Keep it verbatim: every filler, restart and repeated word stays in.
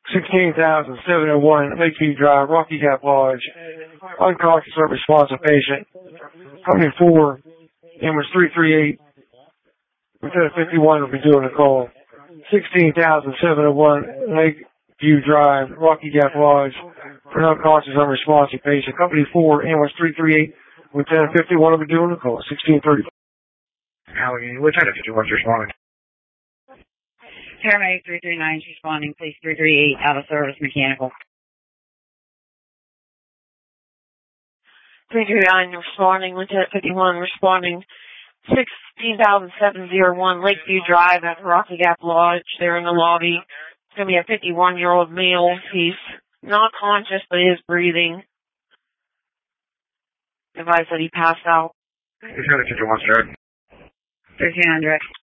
sixteen thousand seven oh one Lakeview Drive, Rocky Gap Lodge. Unconscious or responsive patient. Company four, ambulance three three eight. Lieutenant fifty-one will be doing a call. sixteen thousand seven oh one Lakeview Drive, Rocky Gap Lodge. For an unconscious or responsive patient. Company four, ambulance three three eight. Lieutenant fifty-one will be doing a call. sixteen thirty. Allegheny, Lieutenant fifty-one's responding. Paramedic three three nine is responding. Police three three eight, out of service, mechanical. three three nine responding. Lieutenant fifty-one responding. sixteen thousand seven oh one Lakeview Drive at Rocky Gap Lodge. They're in the lobby. It's going to be a fifty-one-year-old male. He's not conscious, but is breathing. Advised that he passed out. Lieutenant fifty-one, sir. thirteen hundred.